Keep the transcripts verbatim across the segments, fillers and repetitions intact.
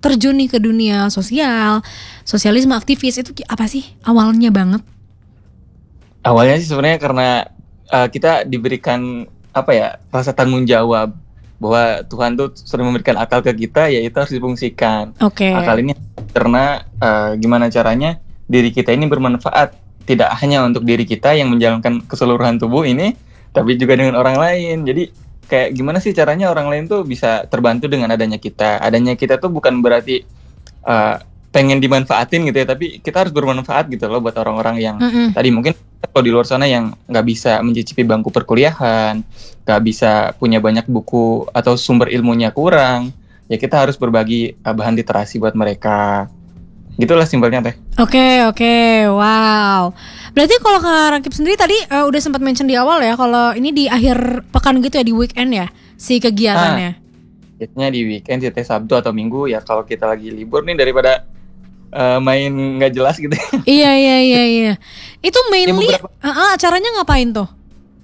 terjun nih ke dunia sosial, sosialisme, aktivis itu apa sih awalnya banget? Awalnya sih sebenarnya karena uh, kita diberikan apa ya rasa tanggung jawab bahwa Tuhan tuh sudah memberikan akal ke kita, yaitu harus difungsikan. Oke. Okay. Akal ini karena uh, gimana caranya diri kita ini bermanfaat, tidak hanya untuk diri kita yang menjalankan keseluruhan tubuh ini, tapi juga dengan orang lain. Jadi kayak gimana sih caranya orang lain tuh bisa terbantu dengan adanya kita. Adanya kita tuh bukan berarti uh, pengen dimanfaatin gitu ya, tapi kita harus bermanfaat gitu loh buat orang-orang yang mm-hmm. tadi mungkin kalau di luar sana yang nggak bisa mencicipi bangku perkuliahan, nggak bisa punya banyak buku atau sumber ilmunya kurang, ya kita harus berbagi uh, bahan literasi buat mereka. Gitulah simpelnya teh. Oke okay, oke, okay. Wow. Berarti kalau Kak Rakib sendiri tadi uh, udah sempat mention di awal ya, kalau ini di akhir pekan gitu ya, di weekend ya si kegiatannya. Biasanya di weekend, setiap Sabtu atau Minggu ya, kalau kita lagi libur nih daripada uh, main nggak jelas gitu. Iya iya iya iya. Itu mainly ya, beberapa... uh, acaranya ngapain tuh?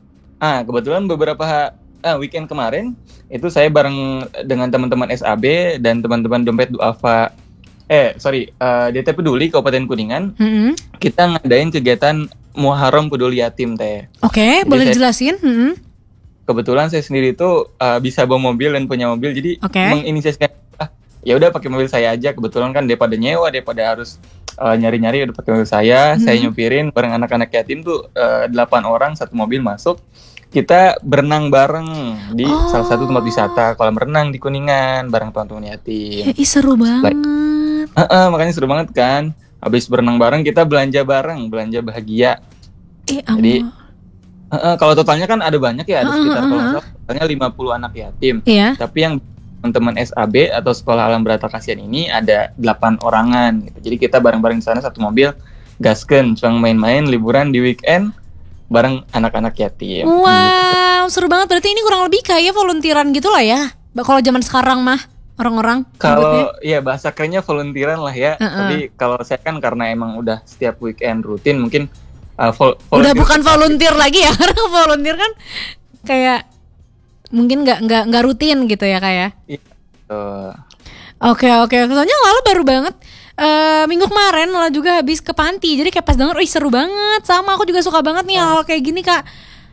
Ah kebetulan beberapa uh, weekend kemarin itu saya bareng dengan teman-teman S A B dan teman-teman Dompet Duafa. Eh sorry, uh, D T Peduli Kabupaten Kuningan, mm-hmm. kita ngadain kegiatan Muharram Peduli Yatim teh. Oke, okay, boleh saya, dijelasin? Mm-hmm. Kebetulan saya sendiri tuh uh, bisa bawa mobil dan punya mobil, jadi okay. menginisiasikan, ah, ya udah pakai mobil saya aja. Kebetulan kan daripada nyewa, daripada harus uh, nyari-nyari, udah pakai mobil saya. Mm-hmm. Saya nyupirin bareng anak-anak yatim tuh uh, delapan orang, satu mobil masuk. Kita berenang bareng di oh. salah satu tempat wisata, kolam renang di Kuningan bareng teman-teman yatim. Ya, seru banget. Uh, uh, makanya seru banget kan. Habis berenang bareng kita belanja bareng, belanja bahagia. Eh, Jadi uh, uh, kalau totalnya kan ada banyak ya, ada uh, sekitar uh, uh, kalau totalnya lima puluh anak yatim. Iya. Tapi yang teman-teman S A B atau Sekolah Alam Barata Kasihan ini ada delapan orangan gitu. Jadi kita bareng-bareng di sana satu mobil, gaskeun cuma main-main liburan di weekend bareng anak-anak yatim. Wow, gitu. Seru banget. Berarti ini kurang lebih kayak volunteeran gitu lah ya. Kalau zaman sekarang mah orang-orang. Kalau ya bahasa kerennya volunteeran lah ya. Uh-uh. Tapi kalau saya kan karena emang udah setiap weekend rutin mungkin uh, vol- udah bukan volunteer lagi ya. Karena volunteer kan kayak mungkin nggak nggak nggak rutin gitu ya kayak. Iya. Uh. Oke oke. Soalnya Lala baru banget. Uh, minggu kemarin Lala juga habis ke panti. Jadi kayak pas denger, ih seru banget. Sama aku juga suka banget nih hal kayak gini Kak.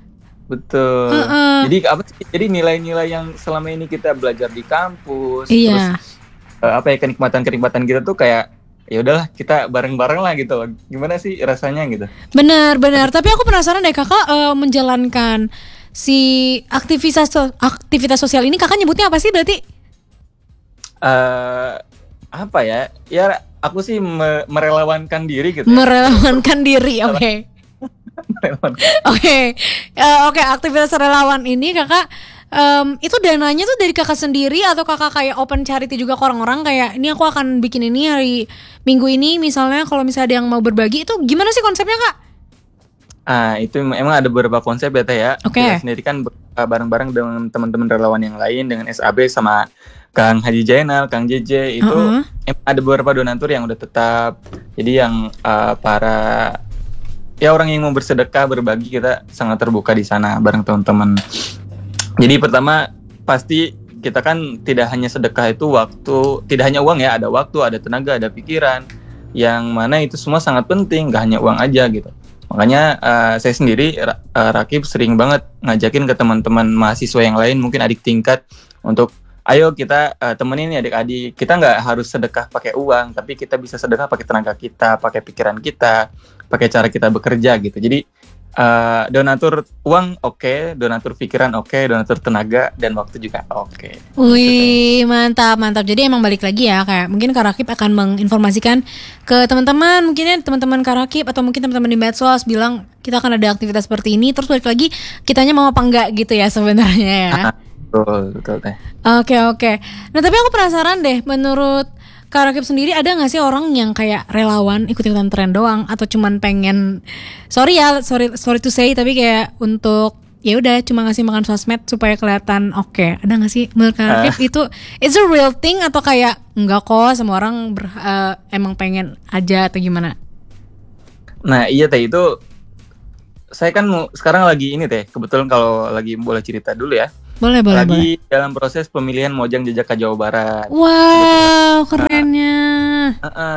Betul. Uh-uh. Jadi apa sih? Jadi nilai-nilai yang selama ini kita belajar di kampus, iya. terus uh, apa ya kenikmatan-kenikmatan kita tuh kayak ya udahlah kita bareng-bareng lah gitu. Gimana sih rasanya gitu? Benar-benar. Tapi aku penasaran deh Kakak uh, menjalankan si aktivitas aktivitas sosial ini, Kakak nyebutnya apa sih berarti? Uh, apa ya? Ya aku sih me- merelawankan diri gitu. Merelawankan ya. diri, oke. Okay. Oke, okay. uh, oke okay, aktivitas relawan ini Kakak um, itu dananya tuh dari Kakak sendiri atau Kakak kayak open charity juga ke orang-orang kayak ini aku akan bikin ini hari Minggu ini misalnya kalau misalnya ada yang mau berbagi itu gimana sih konsepnya Kak? Ah itu emang ada beberapa konsep ya Teh ya. Oke. Okay. Kita sendiri kan bareng-bareng dengan teman-teman relawan yang lain dengan S A B sama Kang Haji Jainal, Kang J J itu uh-huh. ada beberapa donatur yang udah tetap. Jadi yang uh, para ya orang yang mau bersedekah berbagi kita sangat terbuka di sana bareng teman-teman. Jadi pertama pasti kita kan tidak hanya sedekah itu waktu, tidak hanya uang ya, ada waktu, ada tenaga, ada pikiran. Yang mana itu semua sangat penting, gak hanya uang aja gitu. Makanya uh, saya sendiri uh, Rakib sering banget ngajakin ke teman-teman mahasiswa yang lain, mungkin adik tingkat untuk ayo kita uh, temenin nih adik-adik. Kita nggak harus sedekah pakai uang, tapi kita bisa sedekah pakai tenaga kita, pakai pikiran kita, pakai cara kita bekerja gitu. Jadi uh, donatur uang oke, okay, donatur pikiran oke, okay, donatur tenaga dan waktu juga oke. Okay. Wih, gitu, mantap mantap. Jadi emang balik lagi ya, kayak mungkin Kak Rakib akan menginformasikan ke teman-teman, mungkin ya teman-teman Kak Rakib atau mungkin teman-teman di medsos bilang kita akan ada aktivitas seperti ini. Terus balik lagi kitanya mau apa enggak gitu ya sebenarnya ya. Betul, betul teh. Oke oke. Nah tapi aku penasaran deh, menurut Kak Rakib sendiri ada nggak sih orang yang kayak relawan ikut-ikutan tren doang atau cuman pengen sorry ya sorry sorry to say tapi kayak untuk ya udah cuma ngasih makan sosmed supaya kelihatan oke. Okay. Ada nggak sih menurut Kak Rakib uh. itu it's a real thing atau kayak enggak kok semua orang ber, uh, emang pengen aja atau gimana? Nah iya teh itu saya kan mau, sekarang lagi ini teh kebetulan kalau lagi boleh cerita dulu ya. Boleh, boleh, lagi boleh. Dalam proses pemilihan Mojang Jajaka Jawa Barat. Wow, keren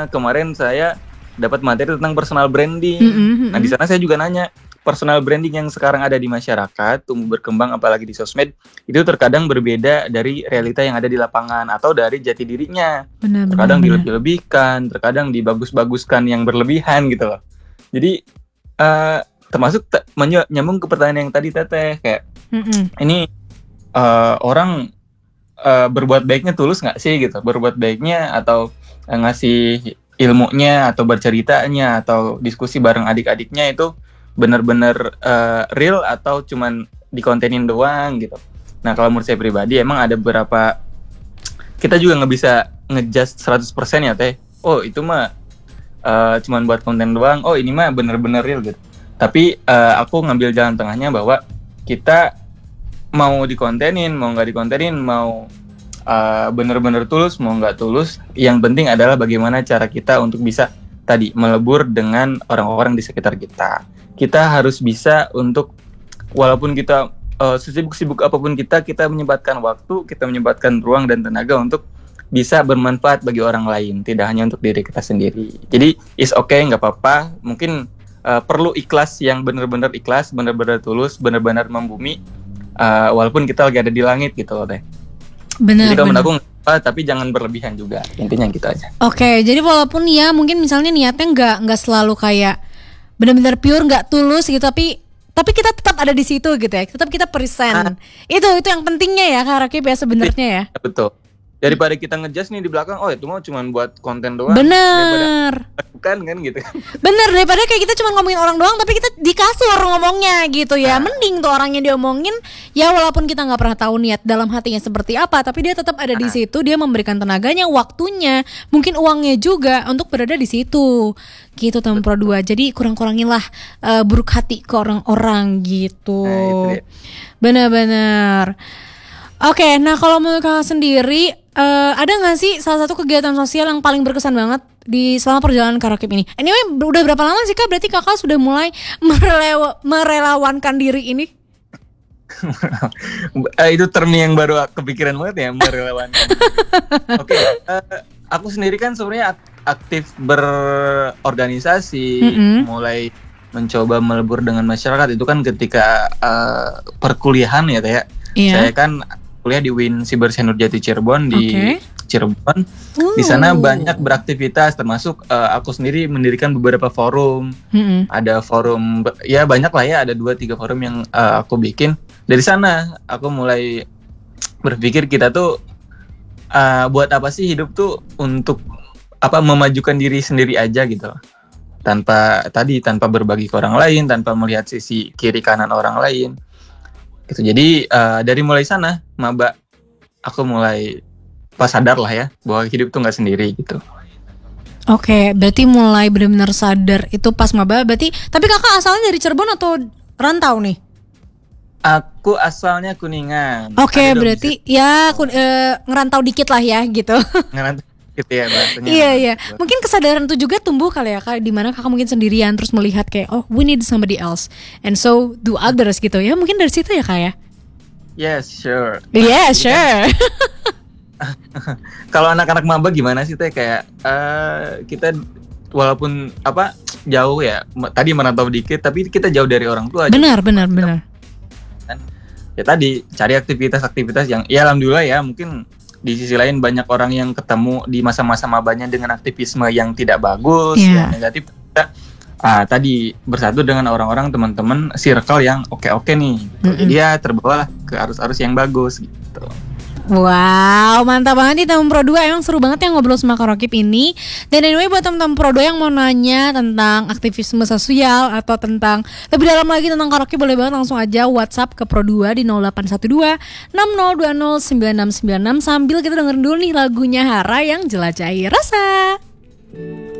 sama kemarin saya dapat materi tentang personal branding. Mm-hmm. Nah di sana saya juga nanya, personal branding yang sekarang ada di masyarakat, tumbuh berkembang apalagi di sosmed, itu terkadang berbeda dari realita yang ada di lapangan atau dari jati dirinya. Benar, terkadang benar, dilebih-lebihkan, terkadang dibagus-baguskan yang berlebihan gitu loh. Jadi uh, termasuk te- menye- nyambung ke pertanyaan yang tadi Teteh, kayak mm-hmm. ini uh, orang uh, berbuat baiknya tulus nggak sih gitu? Berbuat baiknya atau uh, ngasih ilmunya atau berceritanya atau diskusi bareng adik-adiknya itu benar-benar uh, real atau cuman dikontenin doang gitu. Nah kalau menurut saya pribadi emang ada beberapa, kita juga nggak bisa ngejudge seratus persen ya Teh. Oh itu mah uh, cuman buat konten doang. Oh ini mah benar-benar real gitu. Tapi uh, aku ngambil jalan tengahnya bahwa kita mau dikontenin, mau nggak dikontenin, mau uh, benar-benar tulus, mau nggak tulus, yang penting adalah bagaimana cara kita untuk bisa tadi melebur dengan orang-orang di sekitar kita. Kita harus bisa untuk, walaupun kita uh, sesibuk-sibuk apapun kita, kita menyempatkan waktu, kita menyempatkan ruang dan tenaga untuk bisa bermanfaat bagi orang lain, tidak hanya untuk diri kita sendiri. Jadi is okay, nggak apa-apa. Mungkin uh, perlu ikhlas yang benar-benar ikhlas, benar-benar tulus, benar-benar membumi, uh, walaupun kita lagi ada di langit gitu loh Teh. Benar. Jadi kalau benar. menurut aku apa, tapi jangan berlebihan juga, intinya gitu aja. Oke, okay, jadi walaupun ya mungkin misalnya niatnya nggak nggak selalu kayak benar-benar pure, nggak tulus gitu, tapi tapi kita tetap ada di situ gitu ya, tetap kita present. Ah. Itu itu yang pentingnya ya Kak Rakib ya sebenarnya ya. Betul. Daripada kita ngejudge nih di belakang, oh itu mau cuma buat konten doang. Bener. Bukan kan gitu. Bener, daripada kayak kita cuma ngomongin orang doang tapi kita di kasur ngomongnya gitu ya. Nah. Mending tuh orang yang diomongin ya walaupun kita nggak pernah tahu niat dalam hatinya seperti apa, tapi dia tetap ada nah. di situ, dia memberikan tenaganya, waktunya, mungkin uangnya juga untuk berada di situ. Gitu teman Pro dua. Jadi kurang-kuranginlah uh, buruk hati ke orang-orang gitu. Nah, benar-benar. Oke, okay, nah kalau menurut kakak sendiri, uh, ada nggak sih salah satu kegiatan sosial yang paling berkesan banget di selama perjalanan Kak Rakib ini? Anyway, udah berapa lama sih Kak? Berarti kakak sudah mulai merelewa, merelawankan diri ini? Itu term yang baru kepikiran banget ya, merelawankan. Oke, okay, uh, aku sendiri kan sebenarnya aktif berorganisasi, mm-hmm. mulai mencoba melebur dengan masyarakat itu kan ketika uh, perkuliahan ya Teh. Yeah. Saya kan kuliah di U I N Siber Senur Jati Cirebon di okay. Cirebon. Uh. Di sana banyak beraktivitas, termasuk uh, aku sendiri mendirikan beberapa forum. Mm-hmm. Ada forum, ya banyak lah ya, ada dua tiga forum yang uh, aku bikin. Dari sana aku mulai berpikir kita tuh uh, buat apa sih hidup tuh, untuk apa, memajukan diri sendiri aja gitu. Tanpa tadi tanpa berbagi ke orang lain, tanpa melihat sisi kiri kanan orang lain. Gitu. Jadi uh, dari mulai sana maba aku mulai pas sadar lah ya bahwa hidup tuh nggak sendiri gitu. Oke, berarti mulai benar-benar sadar itu pas maba. Berarti tapi kakak asalnya dari Cirebon atau rantau nih? Aku asalnya Kuningan. Oke, berarti ya kun, uh, ngerantau dikit lah ya gitu. Ngerantau gitu ya bahasanya. Iya iya. Mungkin kesadaran itu juga tumbuh kali ya Kak, di mana kakak mungkin sendirian terus melihat kayak oh we need somebody else and so do others gitu ya. Mungkin dari situ ya Kak ya. Yes, sure. Yeah, sure. Kalau anak-anak maba gimana sih Teh, kayak uh, kita walaupun apa jauh ya, tadi merantau dikit tapi kita jauh dari orang tua. Benar, benar, benar. Ya tadi cari aktivitas-aktivitas yang ya alhamdulillah ya, mungkin di sisi lain banyak orang yang ketemu di masa-masa mabanya dengan aktivisme yang tidak bagus, yeah. yang negatif. Kita ah, tadi bersatu dengan orang-orang, teman-teman circle yang oke-oke nih. Gitu. Mm-hmm. Jadi ya terbawa ke arus-arus yang bagus gitu. Wow, mantap banget nih teman Pro dua. Emang seru banget ya ngobrol sama Kak Rakib ini. Dan anyway buat teman-teman Pro dua yang mau nanya tentang aktivisme sosial atau tentang lebih dalam lagi tentang Kak Rakib, boleh banget langsung aja WhatsApp ke Pro dua di nol delapan satu dua enam nol dua nol sembilan enam sembilan enam sambil kita dengerin dulu nih lagunya Hara yang Jelajahi Rasa.